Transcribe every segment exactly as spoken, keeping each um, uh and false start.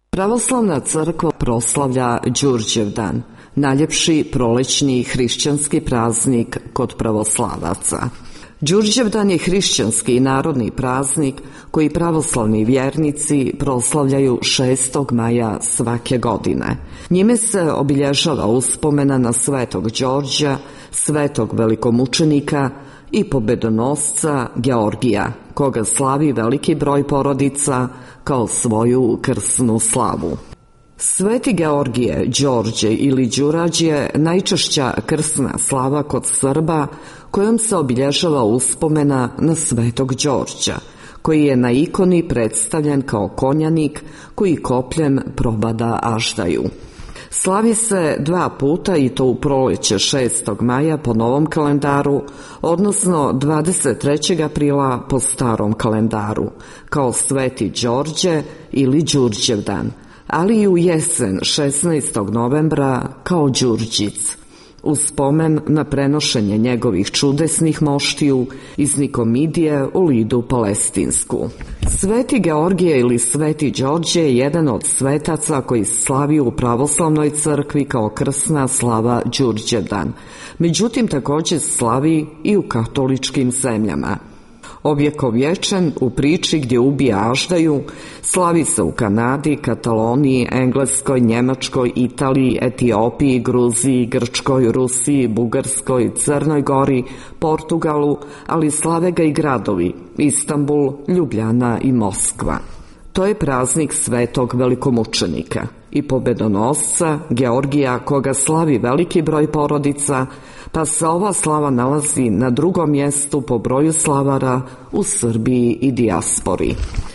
Pravoslavna crkva proslavlja Đurđevdan, najljepši prolećni hrišćanski praznik kod pravoslavaca. Đurđevdan je hrišćanski i narodni praznik koji pravoslavni vjernici proslavljaju šestog maja svake godine. Njime se obilježava uspomena na svetog Đorđa, svetog velikomučenika i pobedonosca Georgija, koga slavi veliki broj porodica kao svoju krsnu slavu. Sveti Georgije, Đorđe ili Đurađ je najčešća krsna slava kod Srba kojom se obilježava uspomena na svetog Đorđa, koji je na ikoni predstavljen kao konjanik koji kopljem probada aždaju. Slavi se dva puta i to u proleće šestog maja po novom kalendaru, odnosno dvadeset trećeg aprila po starom kalendaru, kao Sveti Đorđe ili Đurđevdan, ali i u jesen šesnaestog novembra kao Đurđic, u spomen na prenošenje njegovih čudesnih moštiju iz Nikomidije u Lidu Palestinsku. Sveti Georgije ili Sveti Đorđe je jedan od svetaca koji slavi u pravoslavnoj crkvi kao krsna slava Đurđevdan, međutim također slavi i u katoličkim zemljama. Ovjekovječen u priči gdje ubija aždaju, slavi se u Kanadi, Kataloniji, Engleskoj, Njemačkoj, Italiji, Etiopiji, Gruziji, Grčkoj, Rusiji, Bugarskoj, Crnoj Gori, Portugalu, ali slave ga i gradovi Istanbul, Ljubljana i Moskva. To je praznik svetog velikomučenika i pobedonosca Georgija, koga slavi veliki broj porodica, pa se ova slava nalazi na drugom mjestu po broju slavara u Srbiji i dijaspori.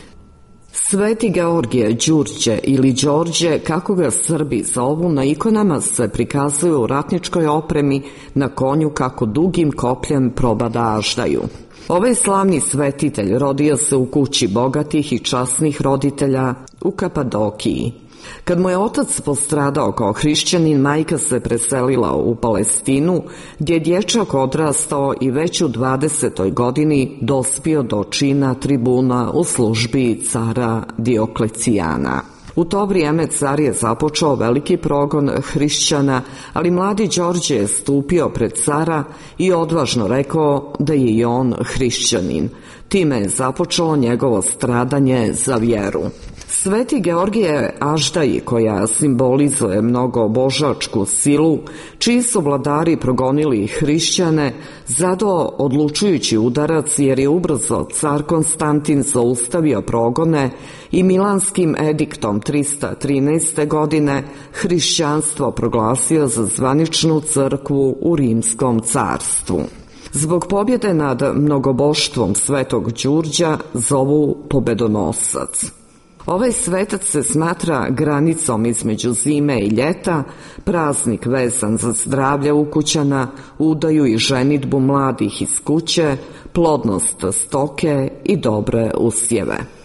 Sveti Georgije, Đurđe ili Đorđe, kako ga Srbi zovu, na ikonama se prikazuju u ratničkoj opremi na konju kako dugim kopljem probada aždaju. Ovaj slavni svetitelj rodio se u kući bogatih i časnih roditelja u Kapadokiji. Kad mu je otac postradao kao hrišćanin, majka se preselila u Palestinu, gdje je dječak odrastao i već u dvadesetoj godini dospio do čina tribuna u službi cara Dioklecijana. U to vrijeme car je započeo veliki progon hrišćana, ali mladi Đorđe je stupio pred cara i odvažno rekao da je i on hrišćanin. Time je započelo njegovo stradanje za vjeru. Sveti Georgije je aždaji, koja simbolizuje mnogobožačku silu, čiji su vladari progonili hrišćane, zadao odlučujući udarac jer je ubrzo car Konstantin zaustavio progone i Milanskim ediktom trista trinaeste. godine hrišćanstvo proglasio za zvaničnu crkvu u Rimskom carstvu. Zbog pobjede nad mnogoboštvom svetog Đurđa zovu pobedonosac. Ovaj svetac se smatra granicom između zime i ljeta, praznik vezan za zdravlje ukućana, udaju i ženidbu mladih iz kuće, plodnost stoke i dobre usjeve.